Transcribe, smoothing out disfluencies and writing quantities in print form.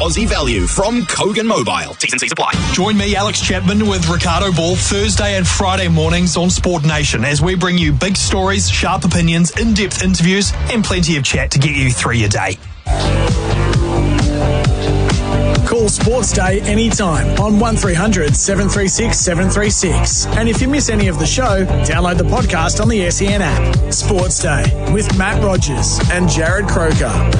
Aussie value from Kogan Mobile. T's and C's apply. Join me, Alex Chapman, with Ricardo Ball Thursday and Friday mornings on Sport Nation as we bring you big stories, sharp opinions, in-depth interviews, and plenty of chat to get you through your day. Call Sports Day anytime on 1300 736 736. And if you miss any of the show, download the podcast on the SEN app. Sports Day with Matt Rogers and Jared Croker.